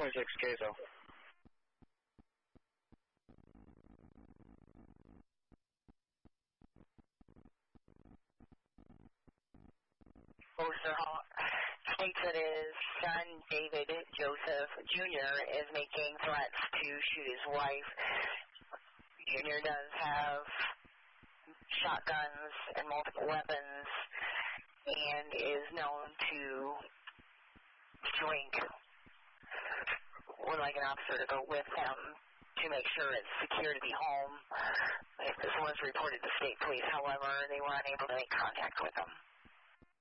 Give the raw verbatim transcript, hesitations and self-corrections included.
twenty-six Queso. Officer Hall states that his son, David Joseph Junior, is making threats to shoot his wife. Junior does have shotguns and multiple weapons and is known to drink. Would like an officer to go with him to make sure it's secure to be home. If this was reported to state police, however, they were unable to make contact with him.